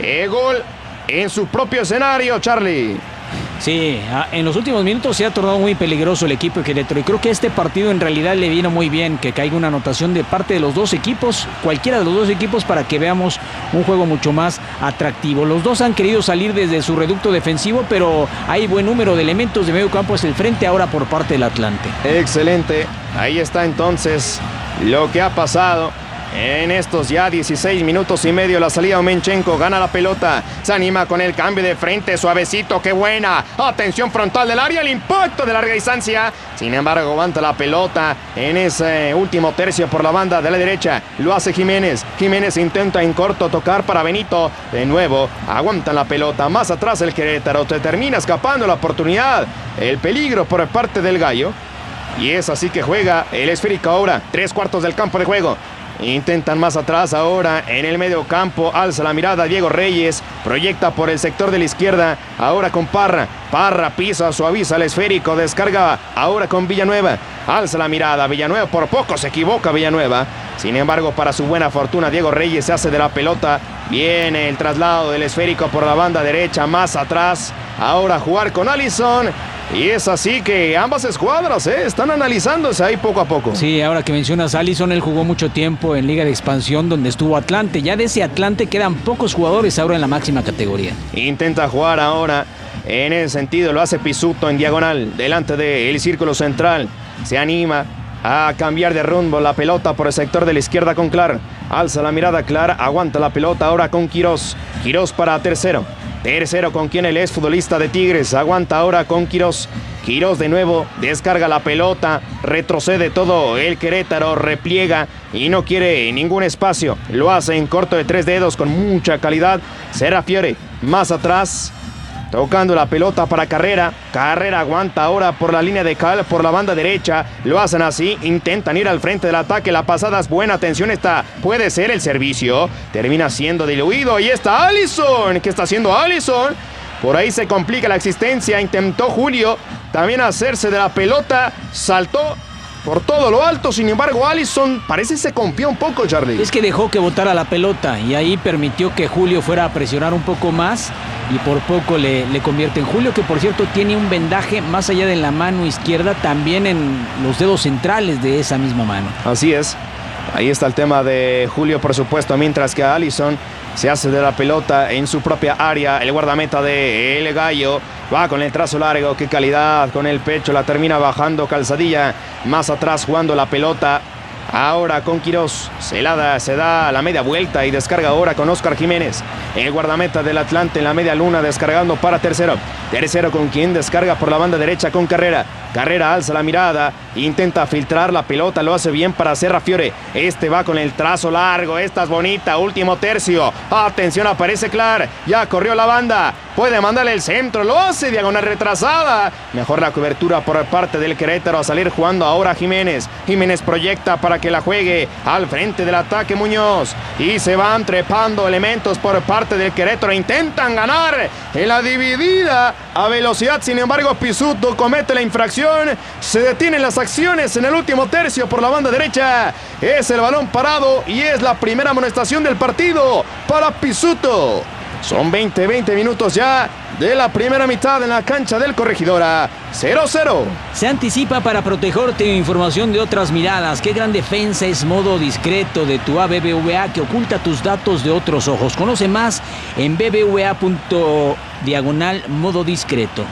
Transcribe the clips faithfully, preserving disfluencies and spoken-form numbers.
¡Qué gol en su propio escenario, Charlie! Sí, en los últimos minutos se ha tornado muy peligroso el equipo de Querétaro y creo que este partido en realidad le vino muy bien que caiga una anotación de parte de los dos equipos, cualquiera de los dos equipos, para que veamos un juego mucho más atractivo. Los dos han querido salir desde su reducto defensivo, pero hay buen número de elementos de medio campo hacia el frente ahora por parte del Atlante. Excelente, ahí está entonces lo que ha pasado. En estos ya dieciséis minutos y medio, la salida de Omenchenko, gana la pelota, se anima con el cambio de frente, suavecito, qué buena, atención frontal del área, el impacto de larga distancia, sin embargo aguanta la pelota en ese último tercio por la banda de la derecha, lo hace Jiménez, Jiménez intenta en corto tocar para Benito, de nuevo, aguanta la pelota, más atrás el Querétaro, te termina escapando la oportunidad, el peligro por parte del Gallo, y es así que juega el esférico ahora, tres cuartos del campo de juego. Intentan más atrás ahora en el medio campo, alza la mirada Diego Reyes, proyecta por el sector de la izquierda, ahora con Parra, Parra pisa, suaviza el esférico, descarga ahora con Villanueva, alza la mirada, Villanueva por poco se equivoca Villanueva, sin embargo para su buena fortuna Diego Reyes se hace de la pelota, viene el traslado del esférico por la banda derecha, más atrás, ahora jugar con Alisson. Y es así que ambas escuadras ¿eh? están analizándose ahí poco a poco. Sí, ahora que mencionas a Alisson, él jugó mucho tiempo en Liga de Expansión donde estuvo Atlante. Ya de ese Atlante quedan pocos jugadores ahora en la máxima categoría. Intenta jugar ahora en ese sentido, lo hace Pisuto en diagonal, delante del círculo central. Se anima a cambiar de rumbo la pelota por el sector de la izquierda con Clar. Alza la mirada Clar, aguanta la pelota ahora con Quirós. Quirós para tercero. Tercero con quien él es futbolista de Tigres, aguanta ahora con Quirós. Quirós de nuevo, descarga la pelota, retrocede todo el Querétaro, repliega y no quiere ningún espacio. Lo hace en corto de tres dedos con mucha calidad. Serrafiore, más atrás, tocando la pelota para Carrera. Carrera aguanta ahora por la línea de cal, por la banda derecha. Lo hacen así, intentan ir al frente del ataque. La pasada es buena, atención, esta puede ser el servicio. Termina siendo diluido y está Alisson. ¿Qué está haciendo Alisson? Por ahí se complica la existencia. Intentó Julio también hacerse de la pelota. Saltó por todo lo alto, sin embargo Alisson parece se confió un poco, Charlie. Es que dejó que botara la pelota y ahí permitió que Julio fuera a presionar un poco más y por poco le, le convierte en Julio, que por cierto tiene un vendaje más allá de la mano izquierda, también en los dedos centrales de esa misma mano. Así es, ahí está el tema de Julio, por supuesto, mientras que Alisson se hace de la pelota en su propia área. El guardameta de El Gallo va con el trazo largo, qué calidad, con el pecho la termina bajando Calzadilla, más atrás jugando la pelota. Ahora con Quirós, se, la da, se da la media vuelta y descarga ahora con Oscar Jiménez. El guardameta del Atlante en la media luna descargando para tercero. Tercero con quien descarga por la banda derecha con Carrera. Carrera alza la mirada, intenta filtrar la pelota, lo hace bien para Serrafiore. Este va con el trazo largo, esta es bonita, último tercio. Atención, aparece Clar, ya corrió la banda. Puede mandarle el centro, lo hace, diagonal retrasada. Mejor la cobertura por parte del Querétaro a salir jugando ahora Jiménez. Jiménez proyecta para que la juegue al frente del ataque Muñoz. Y se van trepando elementos por parte del Querétaro. Intentan ganar en la dividida a velocidad. Sin embargo, Pisuto comete la infracción. Se detienen las acciones en el último tercio por la banda derecha. Es el balón parado y es la primera amonestación del partido para Pisuto. Son veinte, veinte minutos ya de la primera mitad en la cancha del Corregidora. cero cero. Se anticipa para protegerte información de otras miradas. Qué gran defensa es modo discreto de tu A B B V A que oculta tus datos de otros ojos. Conoce más en bbva punto diagonal modo discreto.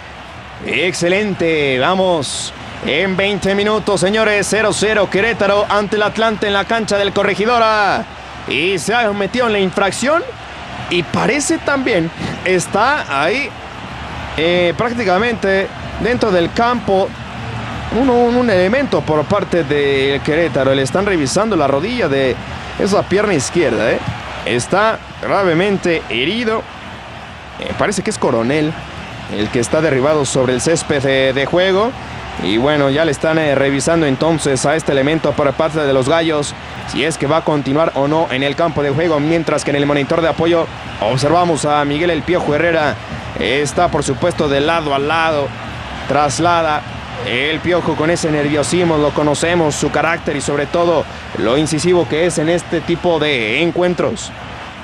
Excelente, vamos en veinte minutos, señores. Cero cero Querétaro ante el Atlante en la cancha del Corregidora. Y se ha metido en la infracción. Y parece también está ahí eh, prácticamente dentro del campo un, un, un elemento por parte del Querétaro. Le están revisando la rodilla de esa pierna izquierda. ¿eh? Está gravemente herido. Eh, parece que es Coronel el que está derribado sobre el césped de, de juego. Y bueno, ya le están eh, revisando entonces a este elemento por parte de los Gallos si es que va a continuar o no en el campo de juego, mientras que en el monitor de apoyo observamos a Miguel El Piojo Herrera. Está por supuesto de lado a lado, traslada El Piojo con ese nerviosismo, lo conocemos, su carácter y sobre todo lo incisivo que es en este tipo de encuentros.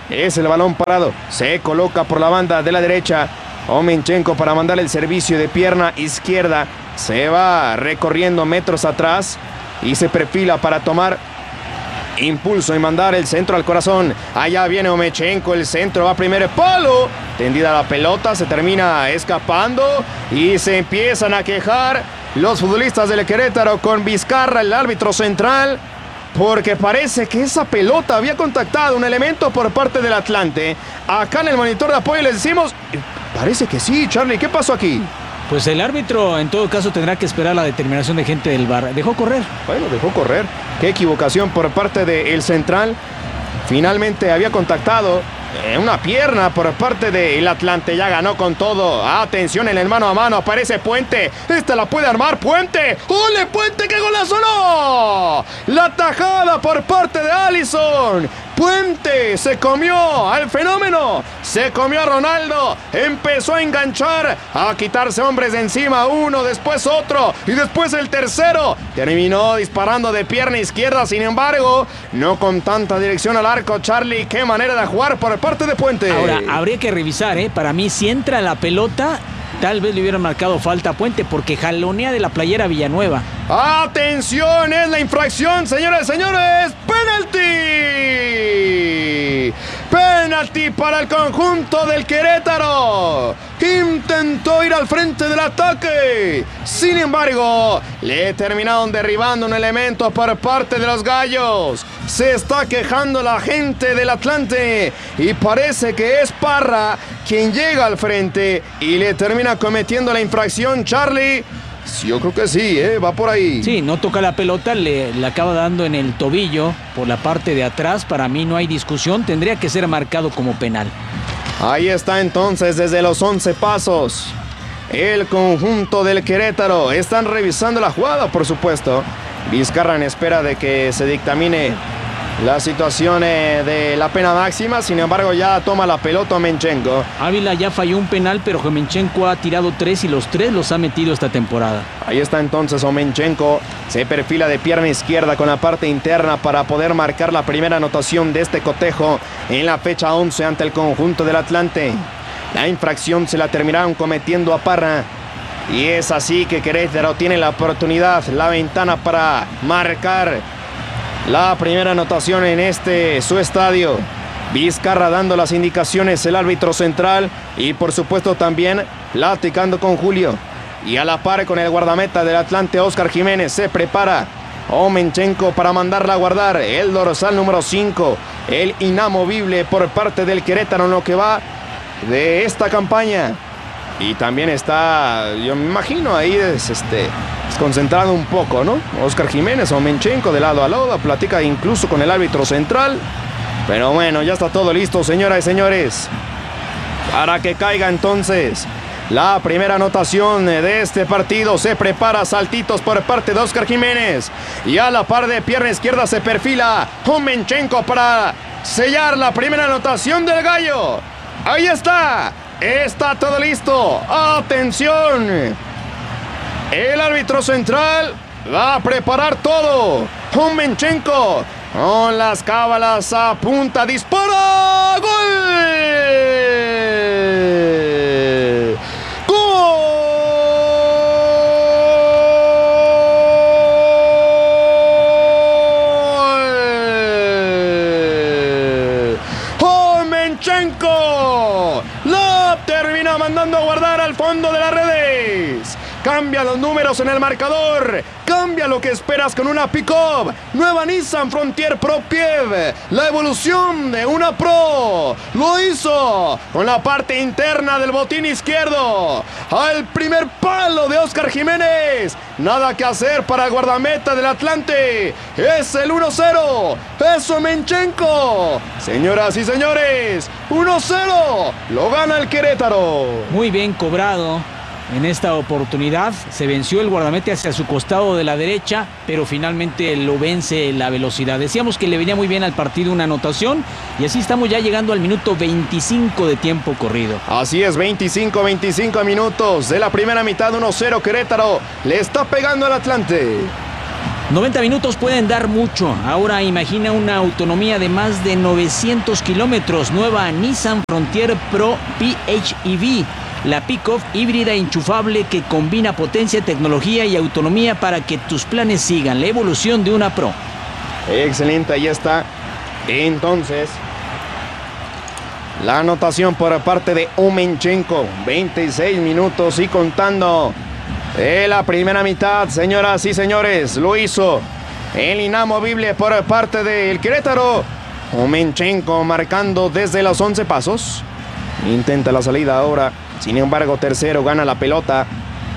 Es el balón parado. Se coloca por la banda de la derecha. Omenchenko para mandar el servicio de pierna izquierda. Se va recorriendo metros atrás y se perfila para tomar impulso y mandar el centro al corazón. Allá viene Omenchenko, el centro va primero, palo. Tendida la pelota, se termina escapando y se empiezan a quejar los futbolistas del Querétaro con Vizcarra, el árbitro central, porque parece que esa pelota había contactado un elemento por parte del Atlante. Acá en el monitor de apoyo les decimos, parece que sí, Charlie, ¿qué pasó aquí? Pues el árbitro en todo caso tendrá que esperar la determinación de gente del V A R. Dejó correr. Bueno, dejó correr. Qué equivocación por parte del central. Finalmente había contactado eh, una pierna por parte del Atlante. Ya ganó con todo. Atención en el mano a mano. Aparece Puente. Esta la puede armar Puente. ¡Ole, Puente! ¡Qué golazo! ¡No! La tajada por parte de Alisson. Puente se comió al fenómeno, se comió a Ronaldo, empezó a enganchar, a quitarse hombres de encima, uno, después otro, y después el tercero, terminó disparando de pierna izquierda, sin embargo, no con tanta dirección al arco. Charlie, qué manera de jugar por parte de Puente. Ahora, habría que revisar, ¿eh? Para mí, si entra la pelota, tal vez le hubieran marcado falta a Puente, porque jalonea de la playera Villanueva. ¡Atención! Es la infracción, señoras y señores. ¡Penalti! ¡Penalti para el conjunto del Querétaro! Intentó ir al frente del ataque. Sin embargo, le terminaron derribando un elemento por parte de los gallos. Se está quejando la gente del Atlante y parece que es Parra quien llega al frente y le termina cometiendo la infracción. Charlie, yo creo que sí, ¿eh? Va por ahí. Sí, no toca la pelota, le, le acaba dando en el tobillo por la parte de atrás. Para mí no hay discusión, tendría que ser marcado como penal. Ahí está entonces desde los once pasos el conjunto del Querétaro. Están revisando la jugada, por supuesto. Vizcarra en espera de que se dictamine la situación eh, de la pena máxima. Sin embargo, ya toma la pelota Omenchenko. Ávila ya falló un penal, pero Omenchenko ha tirado tres y los tres los ha metido esta temporada. Ahí está entonces Omenchenko. Se perfila de pierna izquierda con la parte interna para poder marcar la primera anotación de este cotejo en la fecha once ante el conjunto del Atlante. La infracción se la terminaron cometiendo a Parra. Y es así que Querétaro tiene la oportunidad, la ventana para marcar la primera anotación en este su estadio. Vizcarra dando las indicaciones, el árbitro central, y por supuesto también platicando con Julio. Y a la par con el guardameta del Atlante, Óscar Jiménez, se prepara Omenchenko para mandarla a guardar. El dorsal número cinco, el inamovible por parte del Querétaro en lo que va de esta campaña. Y también está, yo me imagino, ahí es, este, desconcentrado un poco, ¿no? Óscar Jiménez, Omenchenko de lado a lado, platica incluso con el árbitro central. Pero bueno, ya está todo listo, señoras y señores, para que caiga entonces la primera anotación de este partido. Se prepara saltitos por parte de Óscar Jiménez. Y a la par de pierna izquierda se perfila Omenchenko para sellar la primera anotación del gallo. Ahí está. Está todo listo. ¡Atención! El árbitro central va a preparar todo. Omenchenko con las cábalas a punta. ¡Dispara! ¡Gol! ¡Gol! ¡Omenchenko! ¡La termina mandando a guardar al fondo de las redes! Cambia los números en el marcador. Cambia lo que esperas con una pick-up. Nueva Nissan Frontier Pro Piev. La evolución de una Pro. Lo hizo con la parte interna del botín izquierdo. Al primer palo de Óscar Jiménez. Nada que hacer para el guardameta del Atlante. Es el uno cero. Es Omenchenko. Señoras y señores, uno cero. Lo gana el Querétaro. Muy bien cobrado. En esta oportunidad se venció el guardameta hacia su costado de la derecha, pero finalmente lo vence la velocidad. Decíamos que le venía muy bien al partido una anotación y así estamos ya llegando al minuto veinticinco de tiempo corrido. Así es, veinticinco, veinticinco minutos de la primera mitad, uno cero Querétaro. Le está pegando al Atlante. noventa minutos pueden dar mucho. Ahora imagina una autonomía de más de novecientos kilómetros. Nueva Nissan Frontier Pro P H E V. La pick-up híbrida enchufable que combina potencia, tecnología y autonomía para que tus planes sigan. La evolución de una Pro. Excelente, ahí está. Entonces, la anotación por parte de Omenchenko. veintiséis minutos y contando. De la primera mitad, señoras y señores, lo hizo el inamovible por parte del Querétaro. Omenchenko marcando desde los once pasos. Intenta la salida ahora. Sin embargo, Tercero gana la pelota.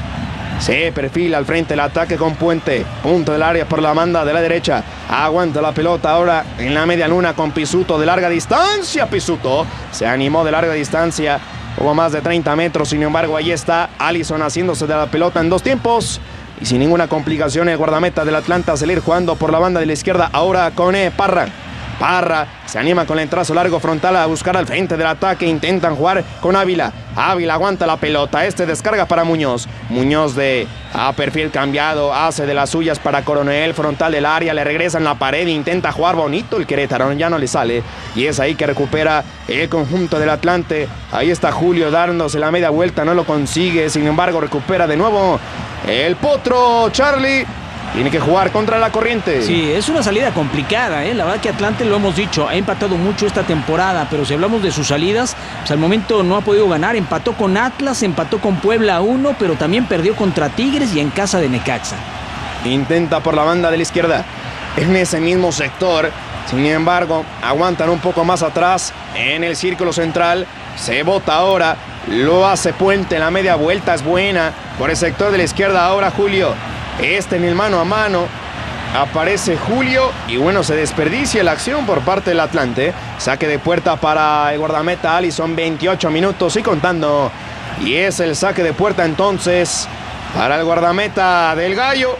Se perfila al frente el ataque con Puente. Punto del área por la banda de la derecha. Aguanta la pelota ahora en la media luna con Pisuto de larga distancia. Pisuto se animó de larga distancia. Hubo más de treinta metros, sin embargo, ahí está Allison haciéndose de la pelota en dos tiempos. Y sin ninguna complicación, el guardameta del Atlanta se le ir jugando por la banda de la izquierda. Ahora con eh, Parra. Parra se anima con el trazo largo frontal a buscar al frente del ataque. Intentan jugar con Ávila. Ávila aguanta la pelota. Este descarga para Muñoz. Muñoz de a perfil cambiado. Hace de las suyas para Coronel. Frontal del área. Le regresa en la pared. Intenta jugar bonito el Querétaro. Ya no le sale. Y es ahí que recupera el conjunto del Atlante. Ahí está Julio dándose la media vuelta. No lo consigue. Sin embargo, recupera de nuevo el Potro Charlie. Tiene que jugar contra la corriente. Sí, es una salida complicada, ¿eh? La verdad que Atlante, lo hemos dicho, ha empatado mucho esta temporada, pero si hablamos de sus salidas, pues al momento no ha podido ganar. Empató con Atlas, empató con Puebla a uno, pero también perdió contra Tigres y en casa de Necaxa. Intenta por la banda de la izquierda, en ese mismo sector. Sin embargo, aguantan un poco más atrás en el círculo central. Se bota ahora, lo hace Puente, la media vuelta es buena. Por el sector de la izquierda ahora Julio. Este en el mano a mano. Aparece Julio y bueno, se desperdicia la acción por parte del Atlante. Saque de puerta para el guardameta Allison, veintiocho minutos y contando. Y es el saque de puerta entonces para el guardameta del Gallo.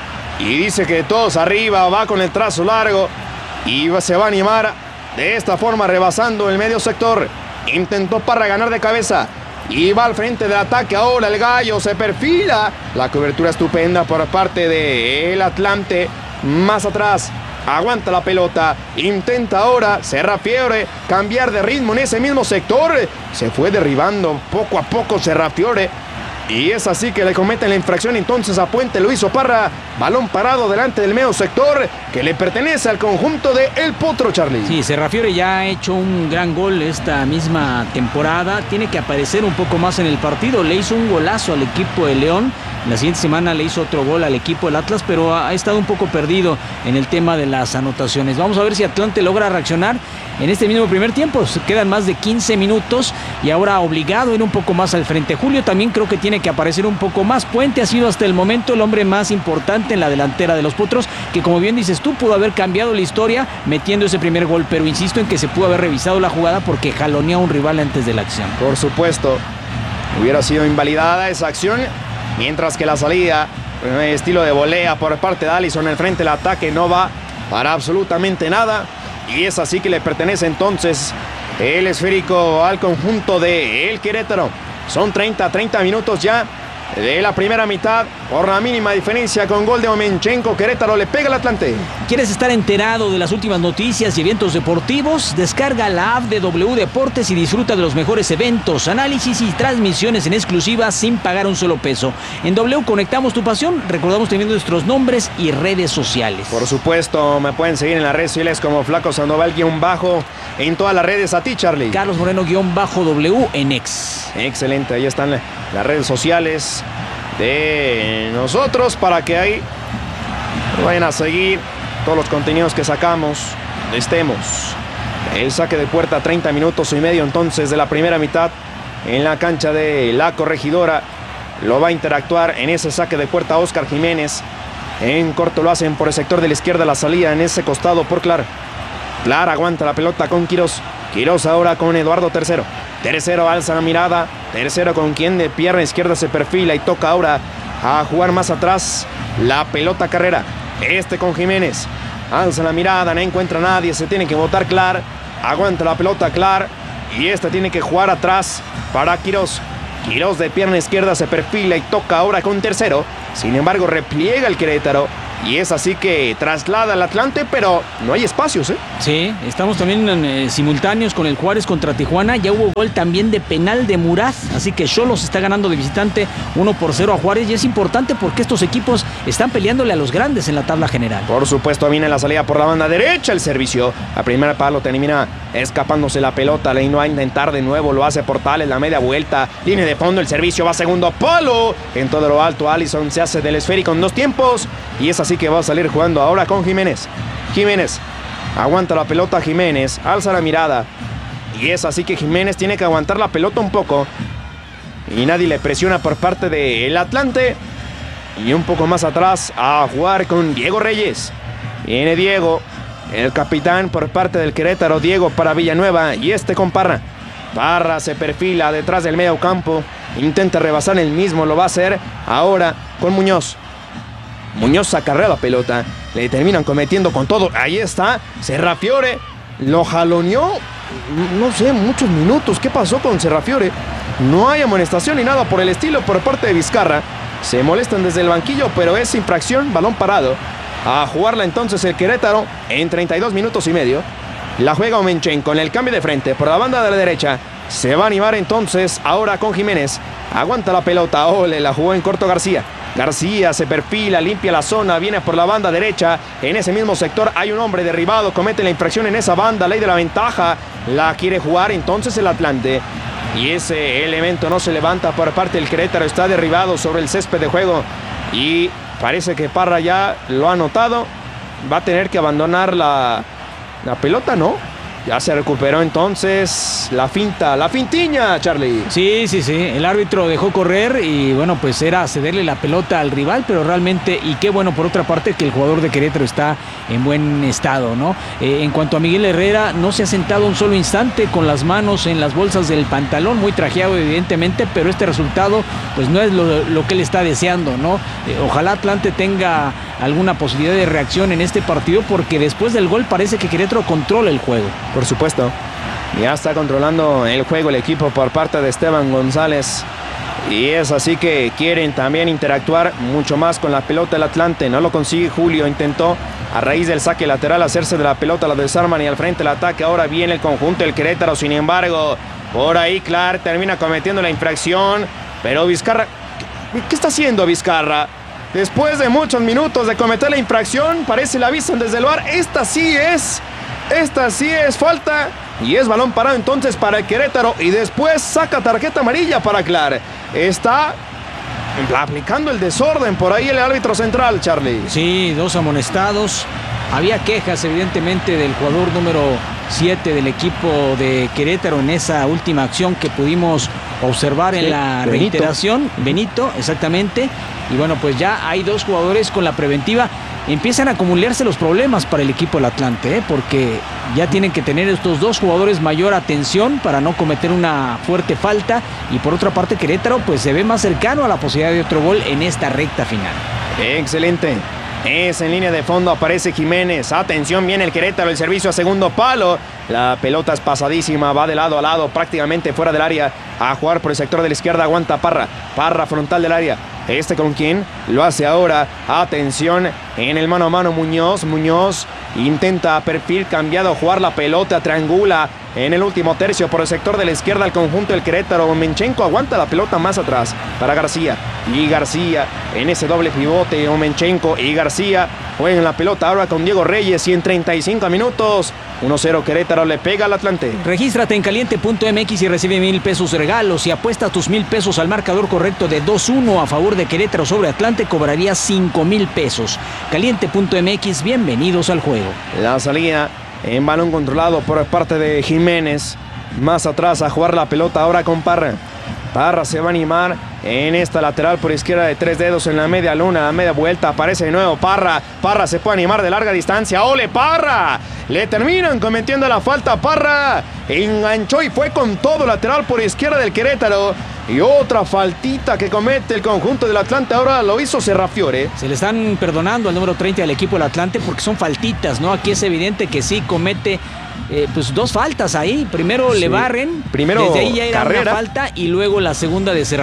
Y dice que todos arriba, va con el trazo largo y se va a animar de esta forma rebasando el medio sector. Intentó para ganar de cabeza. Y va al frente del ataque ahora el Gallo, se perfila. La cobertura estupenda por parte del Atlante. Más atrás, aguanta la pelota. Intenta ahora Serrafiore cambiar de ritmo en ese mismo sector. Se fue derribando poco a poco Serrafiore. Y es así que le cometen la infracción entonces a Puente. Lo hizo Parra. Balón parado delante del medio sector que le pertenece al conjunto de El Potro, Charlie. Sí, Serrafiore ya ha hecho un gran gol esta misma temporada. Tiene que aparecer un poco más en el partido. Le hizo un golazo al equipo de León. La siguiente semana le hizo otro gol al equipo del Atlas, pero ha estado un poco perdido en el tema de las anotaciones. Vamos a ver si Atlante logra reaccionar en este mismo primer tiempo. Se quedan más de quince minutos y ahora obligado a ir un poco más al frente. Julio también creo que tiene que aparecer un poco más. Puente ha sido hasta el momento el hombre más importante en la delantera de los Potros, que como bien dices tú, pudo haber cambiado la historia metiendo ese primer gol, pero insisto en que se pudo haber revisado la jugada porque jaloneó a un rival antes de la acción. Por supuesto, hubiera sido invalidada esa acción. Mientras que la salida, estilo de volea por parte de Allison, el frente del ataque no va para absolutamente nada. Y es así que le pertenece entonces el esférico al conjunto de El Querétaro. Son treinta, treinta minutos ya de la primera mitad. Por la mínima diferencia con gol de Omenchenko, Querétaro le pega al Atlante. ¿Quieres estar enterado de las últimas noticias y eventos deportivos? Descarga la app de W Deportes y disfruta de los mejores eventos, análisis y transmisiones en exclusiva sin pagar un solo peso. En W conectamos tu pasión, recordamos también nuestros nombres y redes sociales. Por supuesto, me pueden seguir en las redes sociales como Flaco Sandoval guión bajo, en todas las redes. A ti, Charlie. Carlos Moreno guión bajo W en X. Excelente, ahí están las redes sociales de nosotros para que ahí vayan a seguir todos los contenidos que sacamos. Estemos. El saque de puerta, treinta minutos y medio entonces de la primera mitad en la cancha de la Corregidora. Lo va a interactuar en ese saque de puerta Oscar Jiménez. En corto lo hacen por el sector de la izquierda, la salida en ese costado por Clar. Clar aguanta la pelota con Quirós. Quirós ahora con Eduardo Tercero. Tercero alza la mirada. Tercero con quien de pierna izquierda se perfila y toca ahora a jugar más atrás. La pelota Carrera. Este con Jiménez. Alza la mirada, no encuentra a nadie. Se tiene que botar Clar. Aguanta la pelota Clar. Y este tiene que jugar atrás para Quirós. Quirós de pierna izquierda se perfila y toca ahora con Tercero. Sin embargo, repliega el Querétaro. Y es así que traslada al Atlante, pero no hay espacios, ¿eh? Sí, estamos también en, eh, simultáneos con el Juárez contra Tijuana. Ya hubo gol también de penal de Murat. Así que Xolos está ganando de visitante uno por cero a Juárez. Y es importante porque estos equipos están peleándole a los grandes en la tabla general. Por supuesto, viene la salida por la banda derecha. El servicio a primer palo termina escapándose la pelota. Le va a intentar de nuevo. Lo hace Portales, la media vuelta. Línea de fondo, el servicio va a segundo palo. En todo lo alto, Allison se hace del esférico en dos tiempos. Y es así que va a salir jugando ahora con Jiménez. Jiménez aguanta la pelota. Jiménez alza la mirada. Y es así que Jiménez tiene que aguantar la pelota un poco. Y nadie le presiona por parte del Atlante. Y un poco más atrás a jugar con Diego Reyes. Viene Diego, el capitán por parte del Querétaro. Diego para Villanueva y este con Parra. Parra se perfila detrás del medio campo. Intenta rebasar el mismo, lo va a hacer ahora con Muñoz. Muñoz acarrea la pelota. Le terminan cometiendo con todo. Ahí está. Serrafiore lo jaloneó. No sé, muchos minutos. ¿Qué pasó con Serrafiore? No hay amonestación ni nada por el estilo por parte de Vizcarra. Se molestan desde el banquillo, pero es infracción. Balón parado. A jugarla entonces el Querétaro en treinta y dos minutos y medio. La juega Omenchenko con el cambio de frente por la banda de la derecha. Se va a animar entonces ahora con Jiménez. Aguanta la pelota. Ole, la jugó en corto García. García se perfila, limpia la zona, viene por la banda derecha. En ese mismo sector hay un hombre derribado, comete la infracción en esa banda, ley de la ventaja. La quiere jugar entonces el Atlante. Y ese elemento no se levanta por parte del Querétaro, está derribado sobre el césped de juego. Y parece que Parra ya lo ha notado. Va a tener que abandonar la, la pelota, ¿no? Ya se recuperó entonces la finta, la fintiña, Charlie. Sí, sí, sí. El árbitro dejó correr y bueno, pues era cederle la pelota al rival, pero realmente, y qué bueno por otra parte que el jugador de Querétaro está en buen estado, ¿no? Eh, en cuanto a Miguel Herrera, no se ha sentado un solo instante con las manos en las bolsas del pantalón, muy trajeado evidentemente, pero este resultado pues no es lo, lo que él está deseando, ¿no? Eh, ojalá Atlante tenga alguna posibilidad de reacción en este partido porque después del gol parece que Querétaro controla el juego. Por supuesto, ya está controlando el juego el equipo por parte de Esteban González. Y es así que quieren también interactuar mucho más con la pelota del Atlante. No lo consigue Julio, intentó a raíz del saque lateral hacerse de la pelota, la desarman y al frente el ataque. Ahora viene el conjunto del Querétaro, sin embargo, por ahí Clark termina cometiendo la infracción. Pero Vizcarra, ¿qué está haciendo Vizcarra? Después de muchos minutos de cometer la infracción, parece la avisan desde el V A R. Esta sí es... Esta sí es falta y es balón parado entonces para el Querétaro y después saca tarjeta amarilla para Clark. Está aplicando el desorden por ahí el árbitro central, Charlie. Sí, dos amonestados. Había quejas evidentemente del jugador número siete del equipo de Querétaro en esa última acción que pudimos observar en sí, la Benito. reiteración. Benito, exactamente. Y bueno, pues ya hay dos jugadores con la preventiva. Empiezan a acumularse los problemas para el equipo del Atlante, ¿eh? Porque ya tienen que tener estos dos jugadores mayor atención para no cometer una fuerte falta. Y por otra parte Querétaro pues se ve más cercano a la posibilidad de otro gol en esta recta final. Excelente. Es en línea de fondo, aparece Jiménez. Atención, viene el Querétaro, el servicio a segundo palo. La pelota es pasadísima, va de lado a lado, prácticamente fuera del área. A jugar por el sector de la izquierda, aguanta Parra. Parra frontal del área. ¿Este con quién? Lo hace ahora. Atención, en el mano a mano Muñoz. Muñoz intenta perfil cambiado, jugar la pelota, triangula en el último tercio por el sector de la izquierda el conjunto del Querétaro. Omenchenko aguanta la pelota más atrás para García. Y García en ese doble pivote. Omenchenko y García juegan la pelota ahora con Diego Reyes y en treinta y cinco minutos uno cero Querétaro le pega al Atlante. Regístrate en caliente punto m x y recibe mil pesos regalos. Y apuesta tus mil pesos al marcador correcto de dos uno a favor de Querétaro sobre Atlante, cobraría cinco mil pesos. caliente punto m x, bienvenidos al juego. La salida en balón controlado por parte de Jiménez. Más atrás a jugar la pelota ahora con Parra. Parra se va a animar en esta lateral por izquierda de tres dedos en la media luna, la media vuelta, aparece de nuevo Parra. Parra se puede animar de larga distancia. ¡Ole, Parra! Le terminan cometiendo la falta. Parra enganchó y fue con todo lateral por izquierda del Querétaro. Y otra faltita que comete el conjunto del Atlante. Ahora lo hizo Serrafiore. Se le están perdonando al número treinta del equipo del Atlante porque son faltitas, ¿no? Aquí es evidente que sí comete eh, pues dos faltas ahí. Primero sí. le barren. Primero desde ahí ya era carrera. una falta y luego la segunda de Serrafiore, ¿no?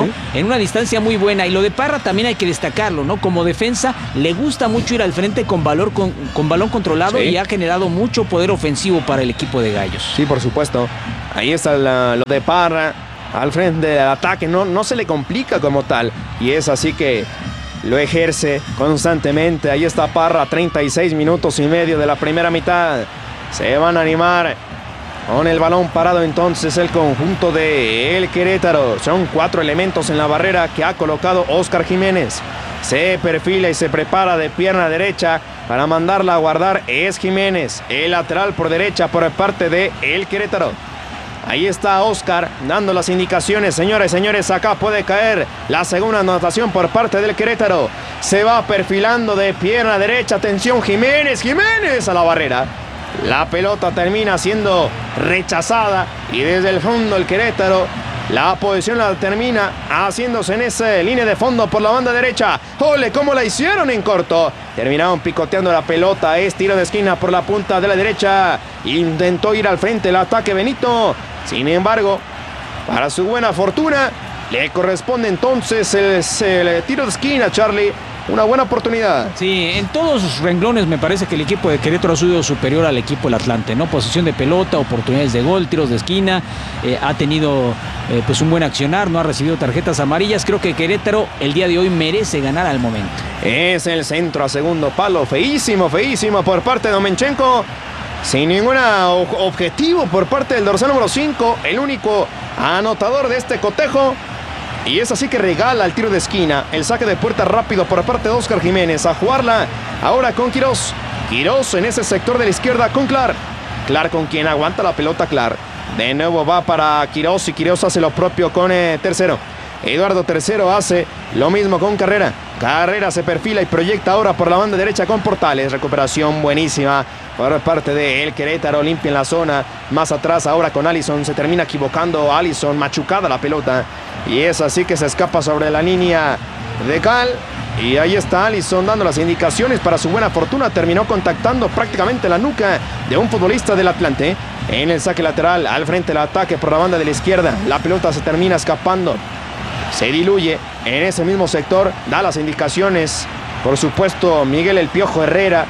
¿no? Sí. En una distancia muy buena. Y lo de Parra también hay que destacarlo, ¿no? Como defensa, le gusta mucho ir al frente con, valor, con, con balón controlado sí. y ha generado mucho poder ofensivo para el equipo de Gallos. Sí, por supuesto. Ahí está la, lo de Parra al frente del ataque. No, no se le complica como tal. Y es así que lo ejerce constantemente. Ahí está Parra, treinta y seis minutos y medio de la primera mitad. Se van a animar con el balón parado entonces el conjunto de el Querétaro. Son cuatro elementos en la barrera que ha colocado Óscar Jiménez. Se perfila y se prepara de pierna derecha para mandarla a guardar. Es Jiménez, el lateral por derecha por parte de el Querétaro. Ahí está Óscar dando las indicaciones. Señores, señores, acá puede caer la segunda anotación por parte del Querétaro. Se va perfilando de pierna derecha. Atención, Jiménez, Jiménez a la barrera. La pelota termina siendo rechazada y desde el fondo el Querétaro la posición la termina haciéndose en esa línea de fondo por la banda derecha. ¡Ole! ¿Cómo la hicieron en corto? Terminaron picoteando la pelota. Es tiro de esquina por la punta de la derecha. Intentó ir al frente el ataque Benito. Sin embargo, para su buena fortuna, le corresponde entonces el, el tiro de esquina, Charlie. Una buena oportunidad. Sí, en todos sus renglones me parece que el equipo de Querétaro ha sido superior al equipo del Atlante, ¿no? Posesión de pelota, oportunidades de gol, tiros de esquina, eh, ha tenido eh, pues un buen accionar, no ha recibido tarjetas amarillas. Creo que Querétaro el día de hoy merece ganar al momento. Es el centro a segundo palo, feísimo, feísimo por parte de Domenchenko. Sin ningún objetivo por parte del dorsal número cinco, el único anotador de este cotejo. Y es así que regala el tiro de esquina. El saque de puerta rápido por parte de Óscar Jiménez. A jugarla ahora con Quirós. Quirós en ese sector de la izquierda con Clar. Clar con quien aguanta la pelota Clar. De nuevo va para Quirós y Quirós hace lo propio con eh, Tercero. Eduardo Tercero hace lo mismo con Carrera. Carrera se perfila y proyecta ahora por la banda derecha con Portales. Recuperación buenísima por parte de el Querétaro. Limpia en la zona. Más atrás ahora con Allison. Se termina equivocando Allison. Machucada la pelota. Y es así que se escapa sobre la línea de Cal. Y ahí está Allison dando las indicaciones. Para su buena fortuna terminó contactando prácticamente la nuca de un futbolista del Atlante. En el saque lateral al frente del ataque por la banda de la izquierda. La pelota se termina escapando. Se diluye en ese mismo sector. Da las indicaciones, por supuesto, Miguel El Piojo Herrera.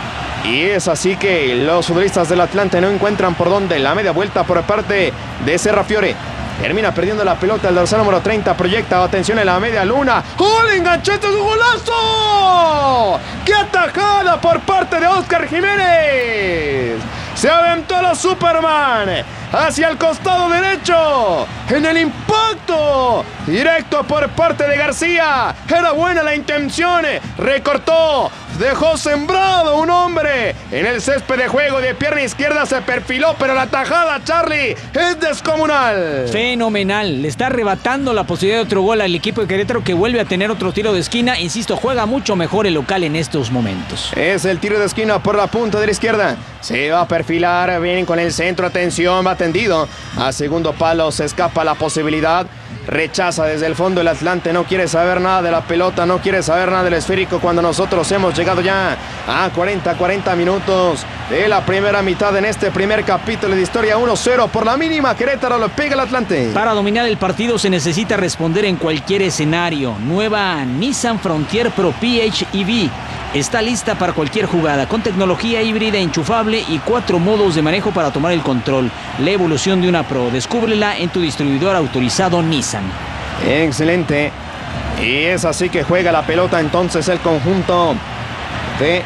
Y es así que los futbolistas del Atlante no encuentran por dónde. La media vuelta por parte de Serrafiore. Termina perdiendo la pelota el dorsal número treinta. Proyecta, atención en la media luna. ¡Gol! ¡Enganchete de golazo! ¡Qué atajada por parte de Óscar Jiménez! Se aventó a la Superman hacia el costado derecho. En el impacto directo por parte de García. Era buena la intención. Recortó. Dejó sembrado un hombre en el césped de juego. De pierna izquierda se perfiló, pero la tajada, Charlie, es descomunal. Fenomenal. Le está arrebatando la posibilidad de otro gol al equipo de Querétaro, que vuelve a tener otro tiro de esquina. Insisto, juega mucho mejor el local en estos momentos. Es el tiro de esquina por la punta de la izquierda. Se va a perfilar, vienen con el centro, atención, va tendido. A segundo palo se escapa la posibilidad. Rechaza desde el fondo el Atlante, no quiere saber nada de la pelota, no quiere saber nada del esférico cuando nosotros hemos llegado ya a cuarenta, cuarenta minutos de la primera mitad en este primer capítulo de historia. Uno cero por la mínima, Querétaro lo pega el Atlante. Para dominar el partido se necesita responder en cualquier escenario. Nueva Nissan Frontier Pro P H E V está lista para cualquier jugada, con tecnología híbrida enchufable y cuatro modos de manejo para tomar el control. La evolución de una Pro, descúbrela en tu distribuidor autorizado Nissan. Excelente. Y es así que juega la pelota entonces el conjunto de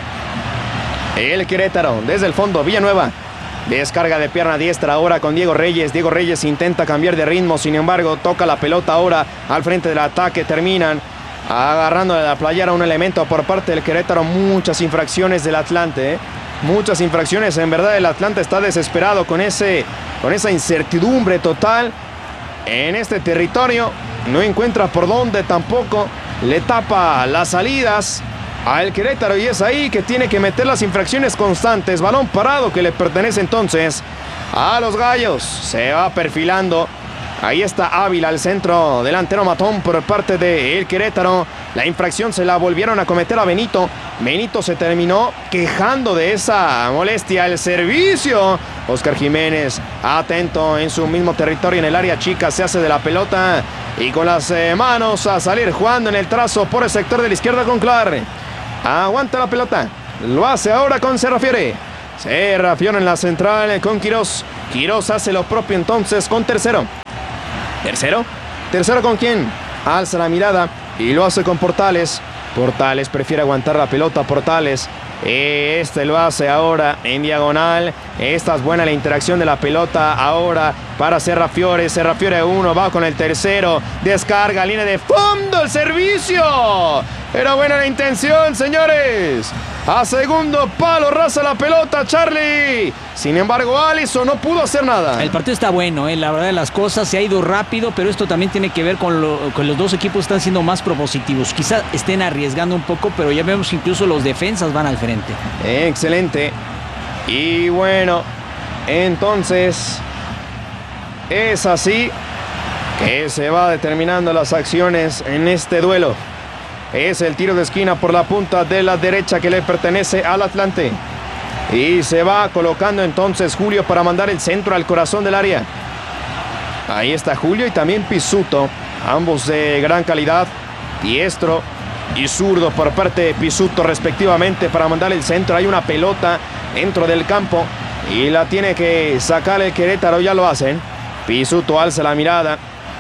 el Querétaro. Desde el fondo, Villanueva. Descarga de pierna diestra ahora con Diego Reyes. Diego Reyes intenta cambiar de ritmo, sin embargo, toca la pelota ahora al frente del ataque. Terminan agarrando de la playera un elemento por parte del Querétaro. Muchas infracciones del Atlante, ¿eh? Muchas infracciones. En verdad el Atlante está desesperado con, ese, con esa incertidumbre total en este territorio. No encuentra por dónde, tampoco le tapa las salidas al Querétaro. Y es ahí que tiene que meter las infracciones constantes. Balón parado que le pertenece entonces a los Gallos. Se va perfilando Ahí está Ávila, el centro delantero matón por parte de el Querétaro. La infracción se la volvieron a cometer a Benito. Benito se terminó quejando de esa molestia. El servicio. Óscar Jiménez, atento en su mismo territorio en el área chica. Se hace de la pelota y con las eh, manos a salir jugando en el trazo por el sector de la izquierda con Clar. Aguanta la pelota. Lo hace ahora con Serrafiore. Serrafiore en la central con Quirós. Quirós hace lo propio entonces con Tercero. ¿Tercero? ¿Tercero con quién? Alza la mirada y lo hace con Portales. Portales prefiere aguantar la pelota. Portales. Este lo hace ahora en diagonal. Esta es buena la interacción de la pelota ahora para Serrafiore. Serrafiore uno, va con el tercero. Descarga, línea de fondo, el servicio. Era buena la intención, señores. A segundo palo raza la pelota Charlie. Sin embargo, Alisson no pudo hacer nada. El partido está bueno, ¿eh? La verdad de las cosas, se ha ido rápido, pero esto también tiene que ver con, lo, con los dos equipos están siendo más propositivos. Quizás estén arriesgando un poco, pero ya vemos que incluso los defensas van al frente. Excelente. Y bueno, entonces es así que se va determinando las acciones en este duelo. Es el tiro de esquina por la punta de la derecha que le pertenece al Atlante. Y se va colocando entonces Julio para mandar el centro al corazón del área. Ahí está Julio y también Pizzuto. Ambos de gran calidad. Diestro y zurdo por parte de Pizzuto respectivamente para mandar el centro. Hay una pelota dentro del campo y la tiene que sacar el Querétaro. Ya lo hacen. Pizzuto alza la mirada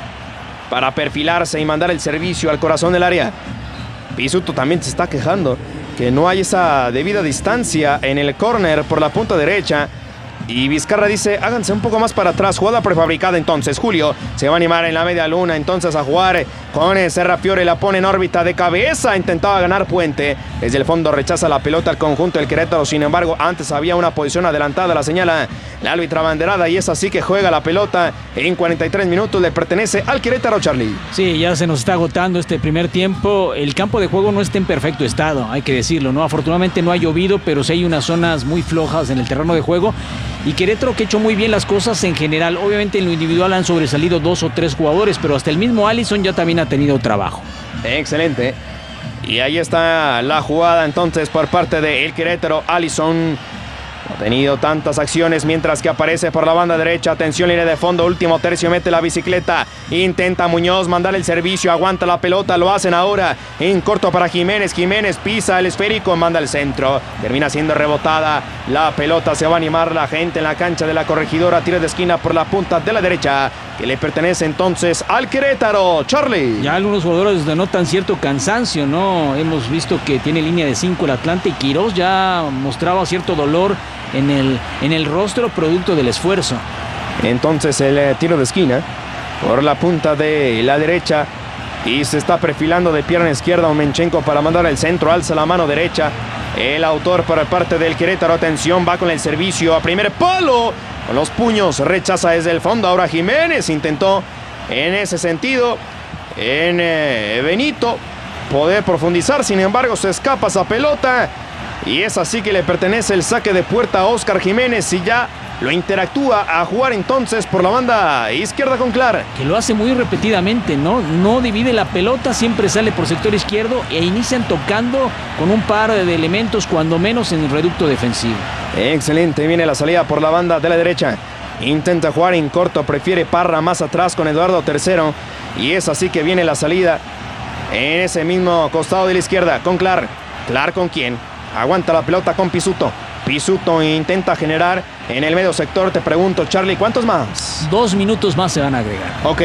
para perfilarse y mandar el servicio al corazón del área. Pizzuto también se está quejando que no hay esa debida distancia en el córner por la punta derecha. Y Vizcarra dice, háganse un poco más para atrás. Jugada prefabricada entonces. Julio se va a animar en la media luna entonces a jugar con Serrafiore. La pone en órbita de cabeza. Intentaba ganar Puente. Desde el fondo rechaza la pelota al conjunto del Querétaro. Sin embargo, antes había una posición adelantada. La señala la árbitra banderada. Y es así que juega la pelota. En cuarenta y tres minutos le pertenece al Querétaro, Charlie. Sí, ya se nos está agotando este primer tiempo. El campo de juego no está en perfecto estado, hay que decirlo, ¿no? Afortunadamente no ha llovido, pero sí hay unas zonas muy flojas en el terreno de juego. Y Querétaro que ha hecho muy bien las cosas en general. Obviamente en lo individual han sobresalido dos o tres jugadores, pero hasta el mismo Alisson ya también ha tenido trabajo. Excelente. Y ahí está la jugada entonces por parte de el Querétaro. Alisson no ha tenido tantas acciones mientras que aparece por la banda derecha. Atención, línea de fondo, último tercio, mete la bicicleta. Intenta Muñoz mandar el servicio, aguanta la pelota, lo hacen ahora en corto para Jiménez. Jiménez pisa el esférico, manda el centro. Termina siendo rebotada la pelota, se va a animar la gente en la cancha de la Corregidora. Tiro de esquina por la punta de la derecha que le pertenece entonces al Querétaro, Charlie. Ya algunos jugadores denotan cierto cansancio, ¿no? Hemos visto que tiene línea de cinco el Atlante y Quirós ya mostraba cierto dolor en el, en el rostro producto del esfuerzo. Entonces el eh, tiro de esquina por la punta de la derecha y se está perfilando de pierna izquierda Omenchenko para mandar el centro, alza la mano derecha. El autor por parte del Querétaro, atención, va con el servicio a primer palo. Con los puños rechaza desde el fondo. Ahora Jiménez intentó en ese sentido en eh, Benito poder profundizar. Sin embargo se escapa esa pelota. Y es así que le pertenece el saque de puerta a Óscar Jiménez. Y ya lo interactúa a jugar entonces por la banda izquierda con Clar. Que lo hace muy repetidamente, ¿no? No divide la pelota, siempre sale por sector izquierdo e inician tocando con un par de elementos, cuando menos en el reducto defensivo. Excelente, viene la salida por la banda de la derecha. Intenta jugar en corto, prefiere Parra más atrás con Eduardo Tercero. Y es así que viene la salida en ese mismo costado de la izquierda con Clar. ¿Clar con quién? Aguanta la pelota con Pizzuto. Pizzuto intenta generar en el medio sector. Te pregunto, Charlie, ¿cuántos más? Dos minutos más se van a agregar. Ok.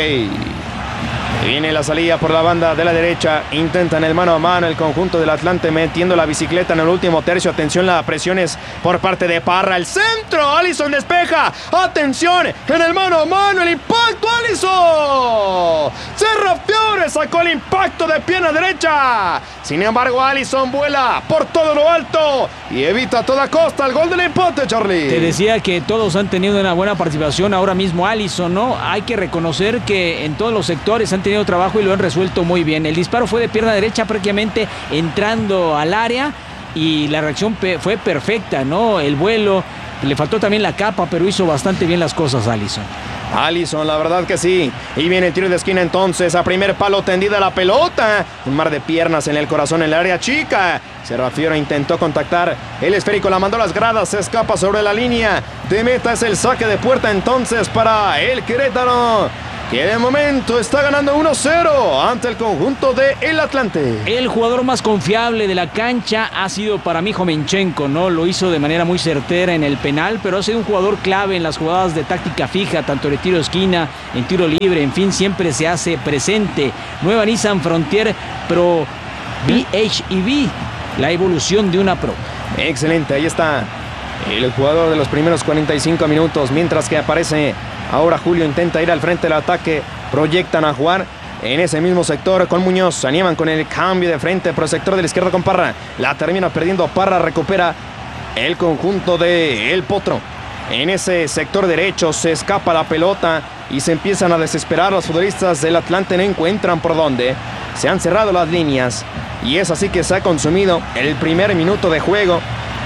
Viene la salida por la banda de la derecha. Intentan el mano a mano el conjunto del Atlante metiendo la bicicleta en el último tercio. Atención, la presión es por parte de Parra. El centro, Alisson despeja. Atención, en el mano a mano el impacto, Alisson. Serrafiore sacó el impacto de pierna derecha. Sin embargo, Alisson vuela por todo lo alto y evita a toda costa el gol del empate, Charlie. Te decía que todos han tenido una buena participación. Ahora mismo Alisson, ¿no? Hay que reconocer que en todos los sectores han tenido trabajo y lo han resuelto muy bien. El disparo fue de pierna derecha prácticamente entrando al área y la reacción fue perfecta, ¿no? El vuelo, le faltó también la capa, pero hizo bastante bien las cosas Alisson. Alisson, la verdad que sí. Y viene el tiro de esquina entonces. A primer palo tendida la pelota. Un mar de piernas en el corazón en el área chica. Serrafiore intentó contactar el esférico, la mandó a las gradas, se escapa sobre la línea de meta. Es el saque de puerta entonces para el Querétaro, que de momento está ganando uno cero ante el conjunto de el Atlante. El jugador más confiable de la cancha ha sido para mí Jovenchenko, ¿no? Lo hizo de manera muy certera en el penal, pero ha sido un jugador clave en las jugadas de táctica fija, tanto en tiro de esquina, en tiro libre, en fin, siempre se hace presente. Nueva Nissan Frontier Pro B H E V, la evolución de una Pro. Excelente, ahí está el jugador de los primeros cuarenta y cinco minutos, mientras que aparece ahora Julio, intenta ir al frente del ataque, proyectan a jugar en ese mismo sector con Muñoz, se animan con el cambio de frente por el sector de la izquierda con Parra, la termina perdiendo Parra, recupera el conjunto de El Potro. En ese sector derecho se escapa la pelota y se empiezan a desesperar los futbolistas del Atlante, no encuentran por dónde, se han cerrado las líneas y es así que se ha consumido el primer minuto de juego.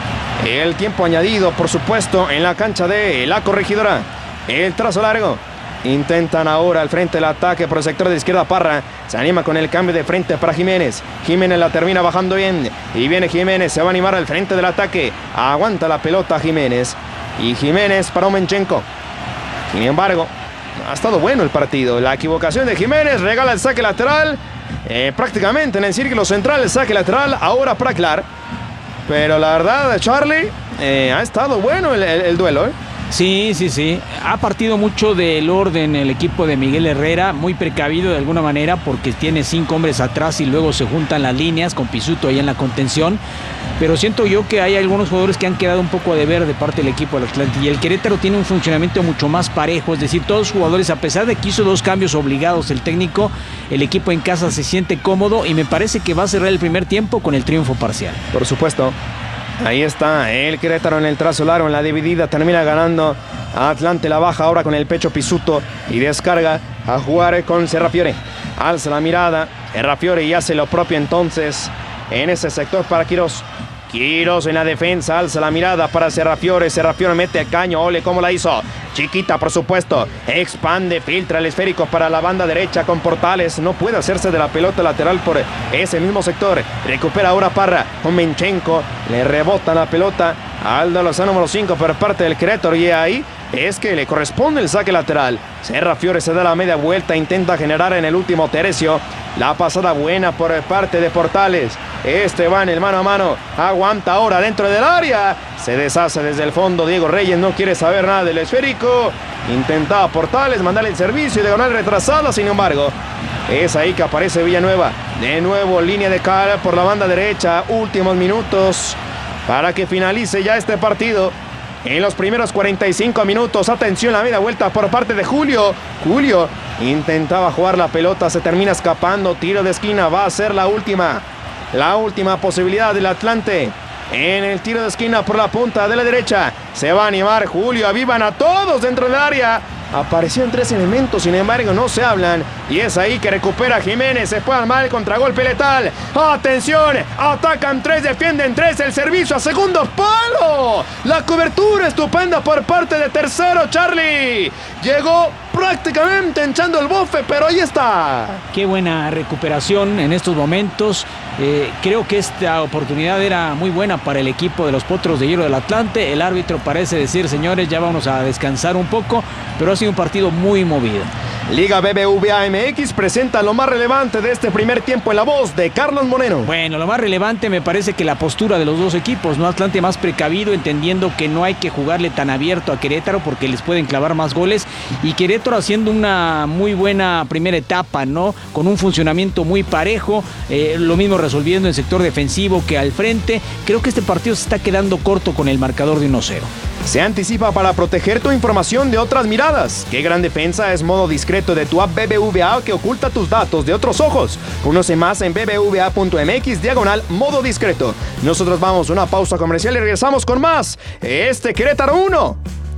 El tiempo añadido, por supuesto, en la cancha de la Corregidora. El trazo largo. Intentan ahora al frente del ataque por el sector de la izquierda. Parra se anima con el cambio de frente para Jiménez. Jiménez la termina bajando bien. Y viene Jiménez, se va a animar al frente del ataque. Aguanta la pelota Jiménez. Y Jiménez para Jovenchenko. Sin embargo, ha estado bueno el partido. La equivocación de Jiménez regala el saque lateral. Eh, prácticamente en el círculo central el saque lateral. Ahora para Clar. Pero la verdad, Charlie, eh, ha estado bueno el, el, el duelo, ¿eh? Sí, sí, sí. Ha partido mucho del orden el equipo de Miguel Herrera, muy precavido de alguna manera porque tiene cinco hombres atrás y luego se juntan las líneas con Pisuto ahí en la contención. Pero siento yo que hay algunos jugadores que han quedado un poco a deber de parte del equipo del Atlante. Y el Querétaro tiene un funcionamiento mucho más parejo, es decir, todos los jugadores, a pesar de que hizo dos cambios obligados el técnico, el equipo en casa se siente cómodo y me parece que va a cerrar el primer tiempo con el triunfo parcial. Por supuesto. Ahí está el Querétaro en el trazo largo, en la dividida, termina ganando a Atlante, la baja ahora con el pecho Pisuto y descarga a jugar con Serrafiore. Alza la mirada, Serrafiore y hace lo propio entonces en ese sector para Quirós. Quirós en la defensa, alza la mirada para Serrafiore, Serrafiore mete el caño, ole cómo la hizo, chiquita por supuesto, expande, filtra el esférico para la banda derecha con Portales, no puede hacerse de la pelota lateral por ese mismo sector, recupera ahora Parra, Jovenchenko, le rebota la pelota al de los número cinco por parte del Querétaro y ahí es que le corresponde el saque lateral. Serrafiore se da la media vuelta, intenta generar en el último tercio la pasada buena por parte de Portales. Este va en el mano a mano, aguanta ahora dentro del área, se deshace desde el fondo. Diego Reyes no quiere saber nada del esférico, intentaba Portales mandarle el servicio y diagonal retrasada, sin embargo es ahí que aparece Villanueva, de nuevo línea de cara por la banda derecha, últimos minutos para que finalice ya este partido. En los primeros cuarenta y cinco minutos, atención, la media vuelta por parte de Julio. Julio intentaba jugar la pelota, se termina escapando, tiro de esquina, va a ser la última. La última posibilidad del Atlante. En el tiro de esquina por la punta de la derecha, se va a animar Julio, avivan a todos dentro del área. Aparecieron tres elementos, sin embargo no se hablan. Y es ahí que recupera Jiménez, se fue al mal, contragolpe letal. ¡Atención! Atacan tres, defienden tres, el servicio a segundo palo. La cobertura estupenda por parte de Tercero, Charlie. Llegó prácticamente hinchando el bofe, pero ahí está. Qué buena recuperación en estos momentos. Eh, creo que esta oportunidad era muy buena para el equipo de los Potros de Hierro del Atlante. El árbitro parece decir, señores, ya vamos a descansar un poco, pero ha sido un partido muy movido. Liga B B V A M X presenta lo más relevante de este primer tiempo en la voz de Carlos Moreno. Bueno, lo más relevante me parece que la postura de los dos equipos, ¿no? Atlante más precavido, entendiendo que no hay que jugarle tan abierto a Querétaro porque les pueden clavar más goles, y Querétaro haciendo una muy buena primera etapa, ¿no? Con un funcionamiento muy parejo, eh, lo mismo resolviendo en sector defensivo que al frente. Creo que este partido se está quedando corto con el marcador de uno cero. Se anticipa para proteger tu información de otras miradas. Qué gran defensa es modo discreto de tu app B B V A que oculta tus datos de otros ojos. Conoce más en b b v a punto m x diagonal modo discreto. Nosotros vamos a una pausa comercial y regresamos con más. Este Querétaro uno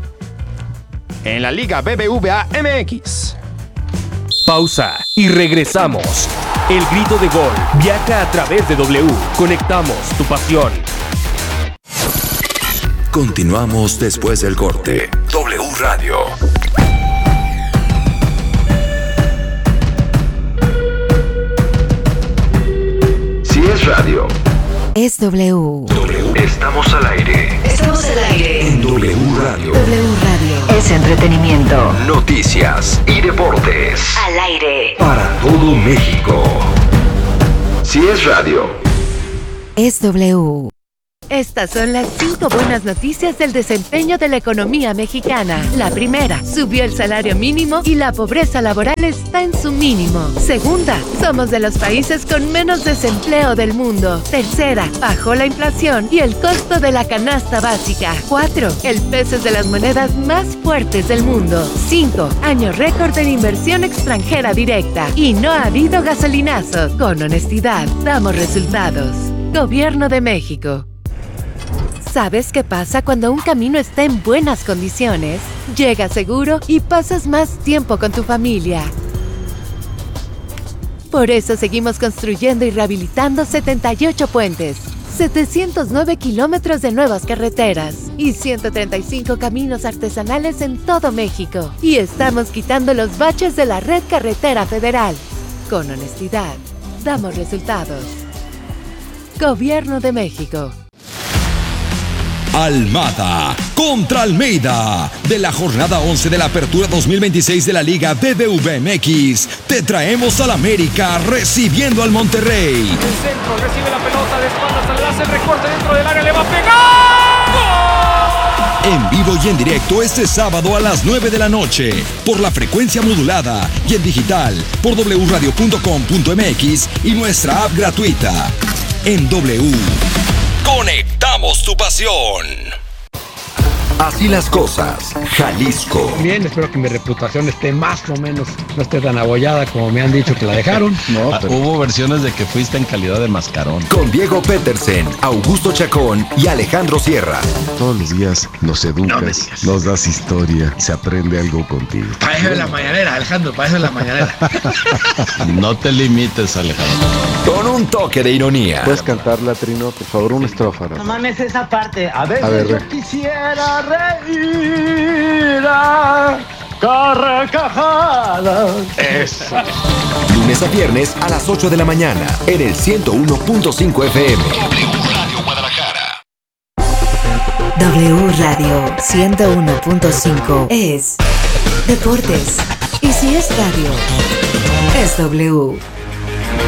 en la Liga B B V A M X. Pausa y regresamos. El grito de gol viaja a través de W. Conectamos tu pasión. Continuamos después del corte. W Radio. Es W. W. Estamos al aire. Estamos al aire. En W Radio. W Radio. Es entretenimiento. Noticias y deportes. Al aire. Para todo México. Si es radio. Es W. Estas son las cinco buenas noticias del desempeño de la economía mexicana. La primera, subió el salario mínimo y la pobreza laboral está en su mínimo. Segunda, somos de los países con menos desempleo del mundo. Tercera, bajó la inflación y el costo de la canasta básica. Cuatro, el peso es de las monedas más fuertes del mundo. Cinco, año récord en inversión extranjera directa. Y no ha habido gasolinazos. Con honestidad, damos resultados. Gobierno de México. ¿Sabes qué pasa cuando un camino está en buenas condiciones? Llegas seguro y pasas más tiempo con tu familia. Por eso seguimos construyendo y rehabilitando setenta y ocho puentes, setecientos nueve kilómetros de nuevas carreteras y ciento treinta y cinco caminos artesanales en todo México. Y estamos quitando los baches de la red carretera federal. Con honestidad, damos resultados. Gobierno de México. Almada contra Almeida. De la jornada once de la Apertura dos mil veintiséis de la Liga B B V M X, te traemos al América recibiendo al Monterrey. El centro, recibe la pelota de espaldas, al hace el recorte dentro del área, le va a pegar. En vivo y en directo este sábado a las nueve de la noche, por la frecuencia modulada y en digital, por doble u radio punto com punto m x y nuestra app gratuita. En W, conectamos tu pasión. Así las cosas, Jalisco. Bien, espero que mi reputación esté más o menos, no esté tan abollada como me han dicho que la dejaron. No, pero... Hubo versiones de que fuiste en calidad de mascarón. Con Diego Petersen, Augusto Chacón y Alejandro Sierra. Todos los días nos educas, no nos das historia, se aprende algo contigo. Para eso es la mañanera, Alejandro, para eso es la mañanera. No te limites, Alejandro. Con un toque de ironía. ¿Puedes cantarla, Trino? Por favor, una estrofa. No mames esa parte. A veces A ver, yo re. quisiera reír a carcajadas. Eso. Lunes a viernes a las ocho de la mañana en el ciento uno punto cinco F M. W Radio Guadalajara. W Radio ciento uno punto cinco es Deportes. Y si es radio, es W.